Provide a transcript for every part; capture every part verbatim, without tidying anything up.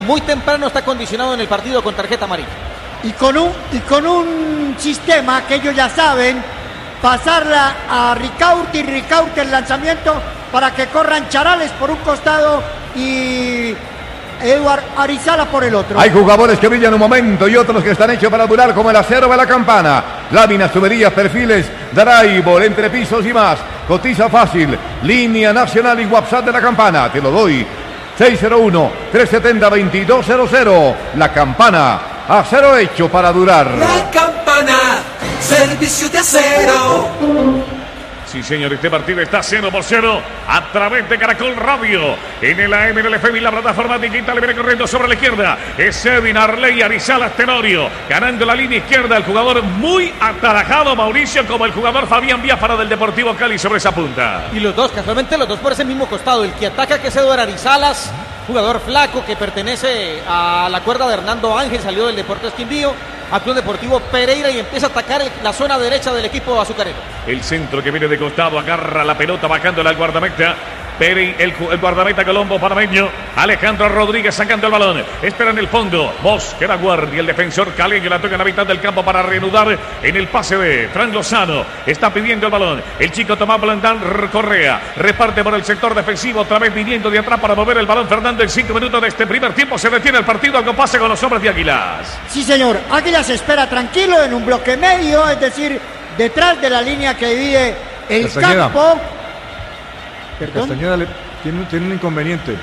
Muy temprano está condicionado en el partido con tarjeta amarilla. Y con un, y con un sistema que ellos ya saben, pasarla a Ricaurte y Ricaurte el lanzamiento para que corran Charales por un costado y Eduard Arizala por el otro. Hay jugadores que brillan un momento y otros que están hechos para durar, como el acero de la campana. Láminas, tuberías, perfiles, drywall, entrepisos y más. Cotiza fácil. Línea nacional y WhatsApp de la campana. Te lo doy. seis cero uno, tres siete cero, dos dos cero cero. La Campana, acero hecho para durar. La Campana, servicio de acero. Sí, señor, este partido está cero por cero a través de Caracol Radio. En el A M, en el F M y la plataforma digital, le viene corriendo sobre la izquierda. Es Edwin Arley Arizala Tenorio, ganando la línea izquierda. El jugador muy atarajado, Mauricio, como el jugador Fabián Biafara del Deportivo Cali sobre esa punta. Y los dos, casualmente los dos por ese mismo costado. El que ataca, que es Eduard Arizalas, jugador flaco que pertenece a la cuerda de Hernando Ángel, salió del Deportes Quindío, a Club Deportivo Pereira y empieza a atacar el, la zona derecha del equipo azucarero. El centro que viene de costado, agarra la pelota bajándola al guardameta. Peri, el, el guardameta colombo panameño, Alejandro Rodríguez sacando el balón, espera en el fondo, Bosch, que da guardia, el defensor caleño la toca en la mitad del campo para reanudar en el pase de Fran Lozano, está pidiendo el balón, el chico Tomás Blandán Correa, reparte por el sector defensivo, otra vez viniendo de atrás para mover el balón Fernando en cinco minutos de este primer tiempo, se detiene el partido, algo pasa con los hombres de Águilas. Sí, señor, Águilas espera tranquilo en un bloque medio, es decir, detrás de la línea que divide el Castañeda. campo. Castañeda le, tiene, tiene un inconveniente.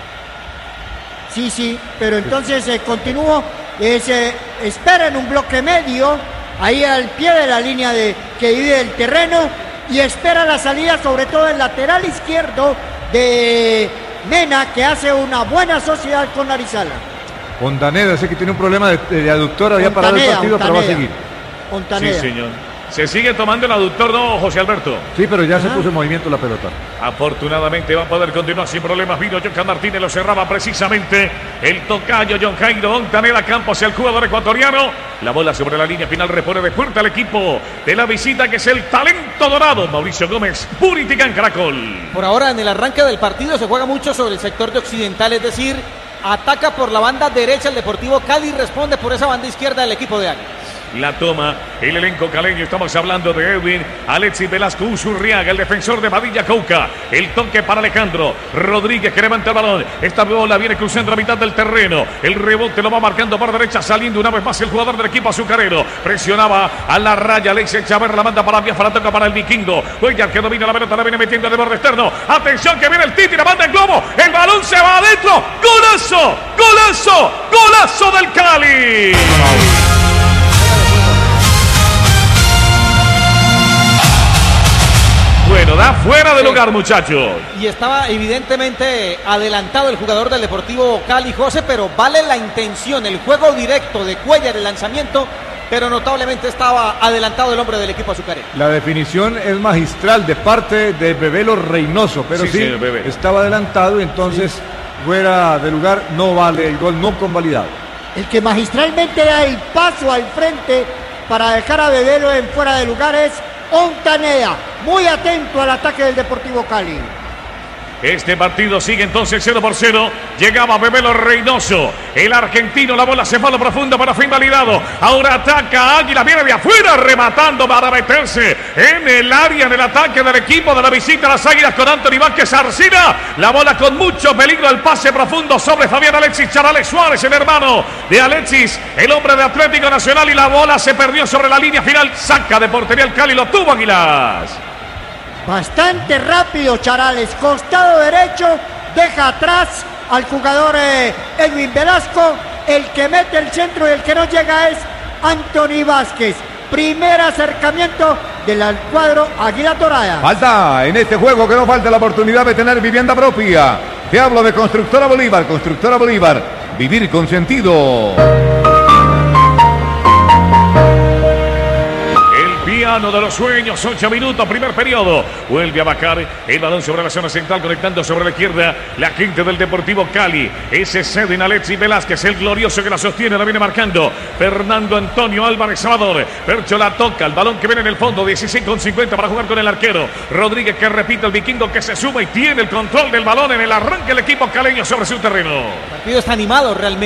Sí, sí, pero entonces eh, continúo, eh, se espera en un bloque medio, ahí al pie de la línea de, que divide el terreno, y espera la salida sobre todo el lateral izquierdo de Mena, que hace una buena sociedad con Arizala. Ontaneda, ese que tiene un problema de, de aductor, había parado el partido, Ontaneda, pero va a seguir. Ontaneda. Sí, señor. Se sigue tomando el aductor, ¿no, José Alberto? Sí, pero ya se Ajá. puso en movimiento la pelota. Afortunadamente va a poder continuar sin problemas. Vino John Martínez, lo cerraba precisamente el tocayo John Jairo Ontaneda Campos, el jugador ecuatoriano. La bola sobre la línea final repone de fuerte al equipo de la visita, que es el talento dorado, Mauricio Gómez, Puritica en Caracol. Por ahora, en el arranque del partido se juega mucho sobre el sector de Occidental, es decir, ataca por la banda derecha el Deportivo Cali y responde por esa banda izquierda del equipo de Águilas. La toma el elenco caleño, estamos hablando de Edwin Alexis Velasco Usurriaga, el defensor de Padilla Cauca, el toque para Alejandro Rodríguez, que levanta el balón, esta bola viene cruzando la mitad del terreno, el rebote lo va marcando por derecha, saliendo una vez más el jugador del equipo azucarero, presionaba a la raya, Alexis Chaver la manda para Biafara, toca para el vikingo, Cuellar que domina la pelota, la viene metiendo de borde externo, atención que viene el Titi, la manda en globo, el balón se va adentro, golazo, golazo, golazo del Cali. Bueno, da fuera de lugar, muchachos. Y estaba evidentemente adelantado el jugador del Deportivo Cali, José, pero vale la intención, el juego directo de Cuellar, el lanzamiento, pero notablemente estaba adelantado el hombre del equipo azucarero. La definición es magistral de parte de Bebelo Reynoso, pero Sí, sí, señor Bebé. estaba adelantado y entonces sí. fuera de lugar, no vale el gol, no convalidado. El que magistralmente da el paso al frente para dejar a Bebelo en fuera de lugar es Ontaneda, muy atento al ataque del Deportivo Cali. Este partido sigue entonces cero por cero. Llegaba Bebelo Reynoso, el argentino, la bola se fue a lo profundo, pero fue invalidado. Ahora ataca Águila, viene de afuera, rematando para meterse en el área, en el ataque del equipo de la visita a las Águilas con Anthony Vázquez Arcina. La bola con mucho peligro, el pase profundo sobre Fabián Alexis Charales Suárez, el hermano de Alexis, el hombre de Atlético Nacional, y la bola se perdió sobre la línea final. Saca de portería el Cali, lo tuvo Águilas. Bastante rápido Charales, costado derecho, deja atrás al jugador eh, Edwin Velasco, el que mete el centro y el que no llega es Anthony Vázquez. Primer acercamiento del cuadro Águila Dorada. Falta en este juego que no falta la oportunidad de tener vivienda propia. Te hablo de Constructora Bolívar, Constructora Bolívar, vivir con sentido. Cristiano de los Sueños, ocho minutos, primer periodo. Vuelve a bajar el balón sobre la zona central, conectando sobre la izquierda la gente del Deportivo Cali. Ese ceden Alexis Velázquez, el glorioso que la sostiene, la viene marcando Fernando Antonio Álvarez Salvador. Percho la toca, el balón que viene en el fondo, dieciséis con cincuenta para jugar con el arquero Rodríguez, que repite el vikingo, que se suma y tiene el control del balón en el arranque del equipo caleño sobre su terreno. El partido está animado realmente.